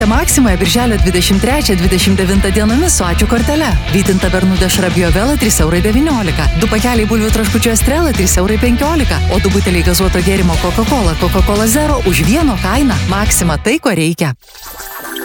Maksimoje birželio 23-29 dienomis su ačiū kortele. Vytinta Bernų dešra Biovela 3,19 €. 2 pakeliai bulvių traškučių Estrela 3,15 €. O 2 buteliai gazuoto gėrimo Coca-Cola Zero už vieno kainą. Maksima, tai ko reikia.